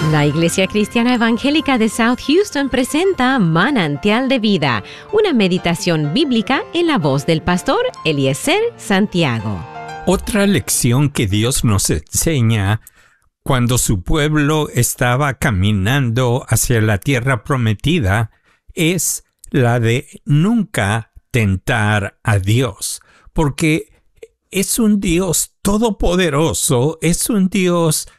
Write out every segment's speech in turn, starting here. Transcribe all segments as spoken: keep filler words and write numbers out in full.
La Iglesia Cristiana Evangélica de South Houston presenta Manantial de Vida, una meditación bíblica en la voz del pastor Eliezer Santiago. Otra lección que Dios nos enseña cuando su pueblo estaba caminando hacia la tierra prometida es la de nunca tentar a Dios, porque es un Dios todopoderoso, es un Dios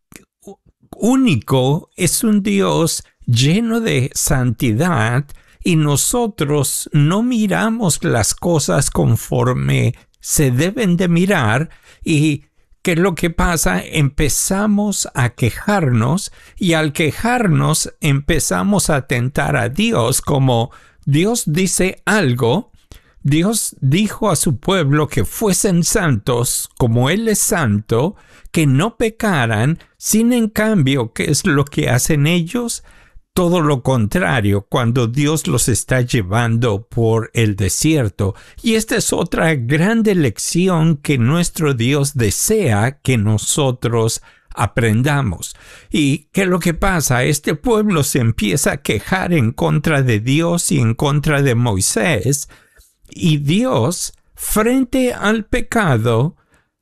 único, es un Dios lleno de santidad y nosotros no miramos las cosas conforme se deben de mirar. Y ¿qué es lo que pasa? Empezamos a quejarnos y al quejarnos empezamos a tentar a Dios. Como Dios dice algo, Dios dijo a su pueblo que fuesen santos como Él es santo, que no pecaran. Sin en cambio, ¿qué es lo que hacen ellos? Todo lo contrario, cuando Dios los está llevando por el desierto. Y esta es otra grande lección que nuestro Dios desea que nosotros aprendamos. ¿Y qué es lo que pasa? Este pueblo se empieza a quejar en contra de Dios y en contra de Moisés. Y Dios, frente al pecado,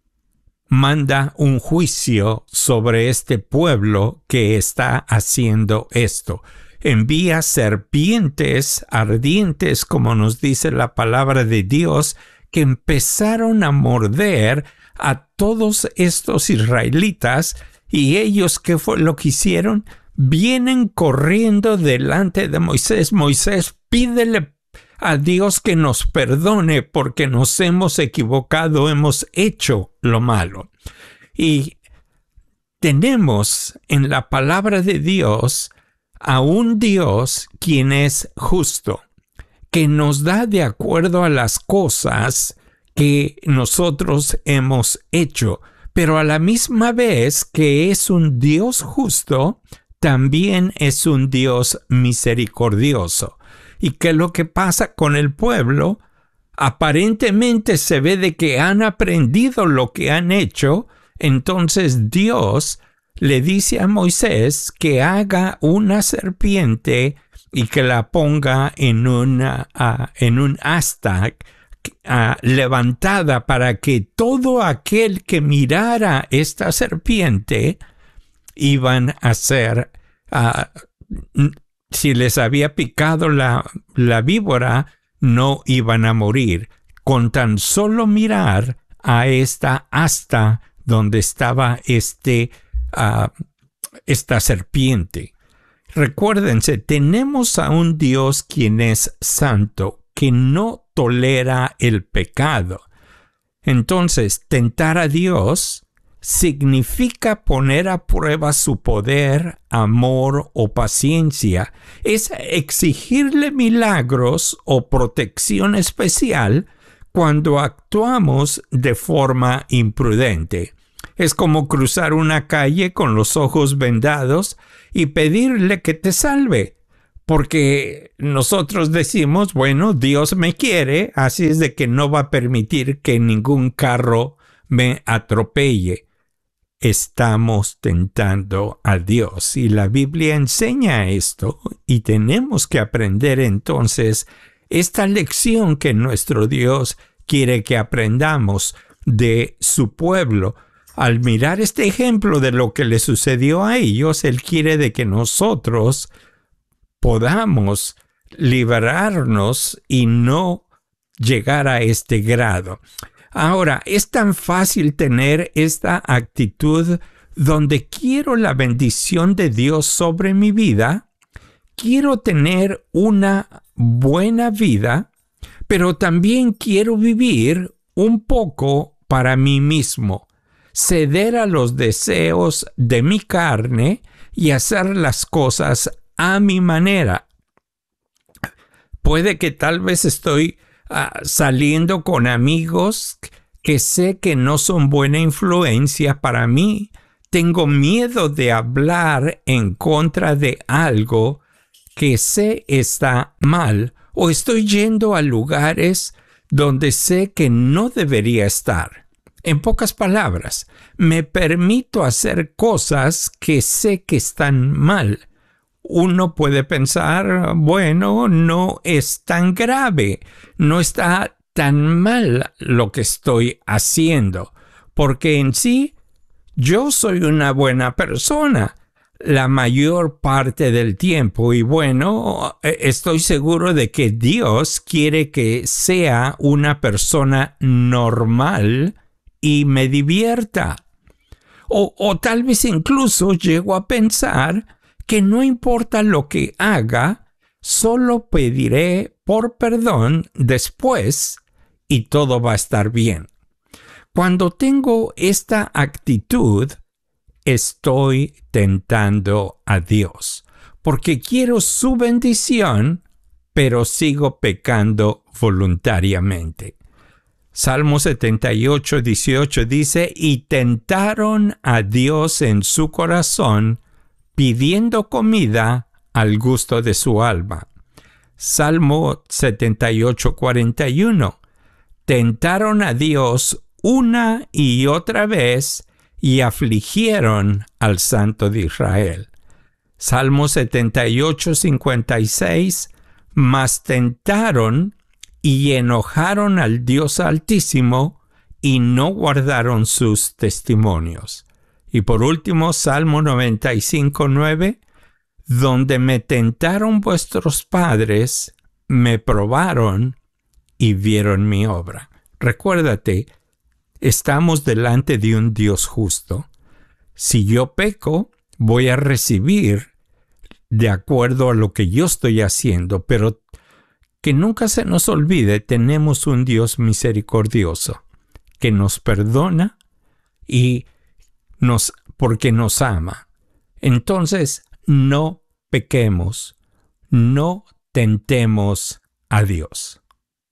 manda un juicio sobre este pueblo que está haciendo esto. Envía serpientes ardientes, como nos dice la palabra de Dios, que empezaron a morder a todos estos israelitas. Y ellos, ¿qué fue lo que hicieron? Vienen corriendo delante de Moisés. Moisés, pídele a Dios que nos perdone porque nos hemos equivocado, hemos hecho lo malo. Y tenemos en la palabra de Dios a un Dios quien es justo, que nos da de acuerdo a las cosas que nosotros hemos hecho, pero a la misma vez que es un Dios justo, también es un Dios misericordioso. ¿Y qué es lo que pasa con el pueblo? Aparentemente se ve de que han aprendido lo que han hecho. Entonces Dios le dice a Moisés que haga una serpiente y que la ponga en, una, uh, en un asta uh, levantada para que todo aquel que mirara esta serpiente iban a ser... Uh, Si les había picado la, la víbora, no iban a morir. Con tan solo mirar a esta asta donde estaba este, uh, esta serpiente. Recuérdense, tenemos a un Dios quien es santo, que no tolera el pecado. Entonces, tentar a Dios significa poner a prueba su poder, amor o paciencia. Es exigirle milagros o protección especial cuando actuamos de forma imprudente. Es como cruzar una calle con los ojos vendados y pedirle que te salve. Porque nosotros decimos, bueno, Dios me quiere, así es de que no va a permitir que ningún carro me atropelle. Estamos tentando a Dios y la Biblia enseña esto y tenemos que aprender entonces esta lección que nuestro Dios quiere que aprendamos de su pueblo. Al mirar este ejemplo de lo que le sucedió a ellos, Él quiere de que nosotros podamos liberarnos y no llegar a este grado. Ahora, es tan fácil tener esta actitud donde quiero la bendición de Dios sobre mi vida, quiero tener una buena vida, pero también quiero vivir un poco para mí mismo, ceder a los deseos de mi carne y hacer las cosas a mi manera. Puede que tal vez estoy Uh, saliendo con amigos que sé que no son buena influencia para mí. Tengo miedo de hablar en contra de algo que sé está mal, o estoy yendo a lugares donde sé que no debería estar. En pocas palabras, me permito hacer cosas que sé que están mal. Uno puede pensar, bueno, no es tan grave, no está tan mal lo que estoy haciendo, porque en sí yo soy una buena persona la mayor parte del tiempo y bueno, estoy seguro de que Dios quiere que sea una persona normal y me divierta. O, o tal vez incluso llego a pensar que no importa lo que haga, solo pediré por perdón después y todo va a estar bien. Cuando tengo esta actitud, estoy tentando a Dios, porque quiero su bendición, pero sigo pecando voluntariamente. Salmo setenta y ocho, dieciocho dice, y tentaron a Dios en su corazón, pidiendo comida al gusto de su alma. Salmo setenta y ocho, cuarenta y uno, tentaron a Dios una y otra vez y afligieron al Santo de Israel. Salmo setenta y ocho, cincuenta y seis, mas tentaron y enojaron al Dios Altísimo y no guardaron sus testimonios. Y por último, Salmo noventa y cinco, nueve, donde me tentaron vuestros padres, me probaron y vieron mi obra. Recuérdate, estamos delante de un Dios justo. Si yo peco, voy a recibir de acuerdo a lo que yo estoy haciendo, pero que nunca se nos olvide, tenemos un Dios misericordioso que nos perdona y nos, porque nos ama. Entonces, no pequemos, no tentemos a Dios.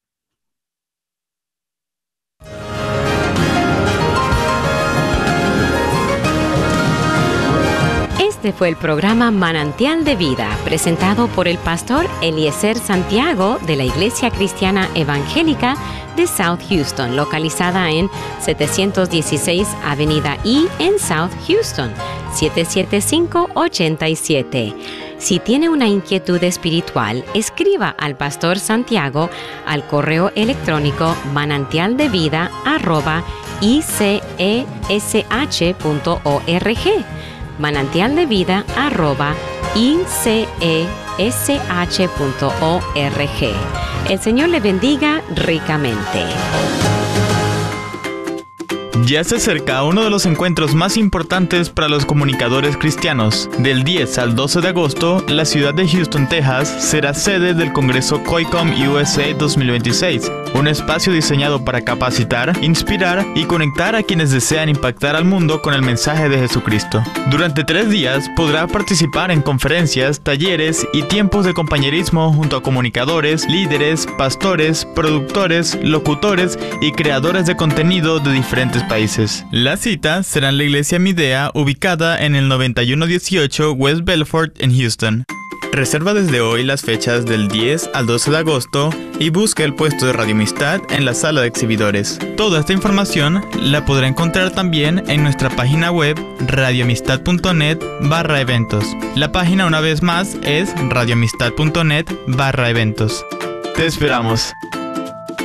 Este fue el programa Manantial de Vida, presentado por el pastor Eliezer Santiago de la Iglesia Cristiana Evangélica de South Houston, localizada en setecientos dieciséis Avenida E en South Houston, siete siete cinco, ocho siete. Si tiene una inquietud espiritual, escriba al pastor Santiago al correo electrónico manantialdevida arroba i c e s h punto org. manantialdevida arroba i c e s h punto org. El Señor le bendiga ricamente. Ya se acerca uno de los encuentros más importantes para los comunicadores cristianos. Del diez al doce de agosto, la ciudad de Houston, Texas, será sede del Congreso COICOM U S A dos mil veintiséis, un espacio diseñado para capacitar, inspirar y conectar a quienes desean impactar al mundo con el mensaje de Jesucristo. Durante tres días podrá participar en conferencias, talleres y tiempos de compañerismo junto a comunicadores, líderes, pastores, productores, locutores y creadores de contenido de diferentes países. La cita será en la iglesia Midea, ubicada en el noventa y uno dieciocho West Belfort en Houston. Reserva desde hoy las fechas del diez al doce de agosto y busca el puesto de Radio Amistad en la sala de exhibidores. Toda esta información la podrá encontrar también en nuestra página web radioamistad punto net barra eventos. La página una vez más es radioamistad punto net barra eventos. Te esperamos.